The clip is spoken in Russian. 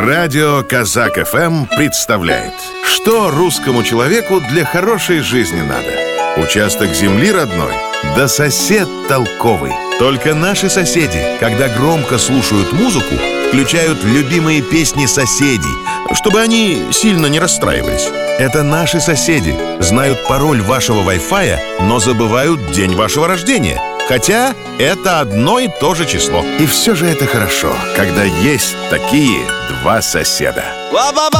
Радио Казак ФМ представляет, что русскому человеку для хорошей жизни надо. Участок земли родной, да сосед толковый. Только наши соседи, когда громко слушают музыку, включают любимые песни соседей, чтобы они сильно не расстраивались. Это наши соседи, знают пароль вашего Wi-Fi, но забывают день вашего рождения. Хотя это одно и то же число. И все же это хорошо, когда есть такие два соседа.